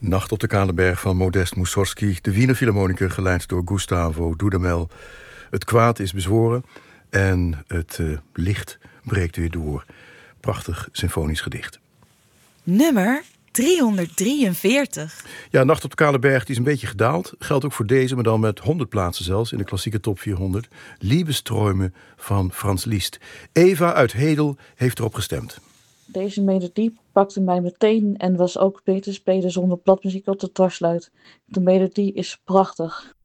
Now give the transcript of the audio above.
Nacht op de Kale Berg van Modest Mussorgsky. De Wiener Philharmoniker, geleid door Gustavo Dudamel. Het kwaad is bezworen en het licht breekt weer door. Prachtig symfonisch gedicht. Nummer 343. Ja, Nacht op de Kale Berg, die is een beetje gedaald. Geldt ook voor deze, maar dan met 100 plaatsen zelfs in de klassieke top 400. Liebesträume van Franz Liszt. Eva uit Hedel heeft erop gestemd. Deze melodie pakte mij meteen en was ook beter spelen zonder bladmuziek op de dwarsluit. De melodie is prachtig.